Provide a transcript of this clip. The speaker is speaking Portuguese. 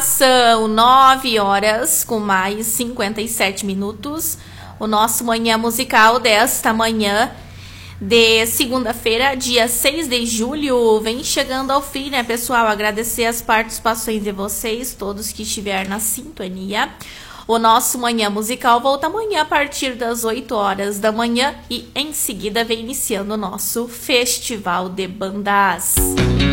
são 9 horas com mais 57 minutos. O nosso Manhã Musical desta manhã de segunda-feira, dia 6 de julho, vem chegando ao fim, né, pessoal? Agradecer as participações de vocês, todos que estiverem na sintonia. O nosso Manhã Musical volta amanhã a partir das 8 horas da manhã e em seguida vem iniciando o nosso Festival de Bandas.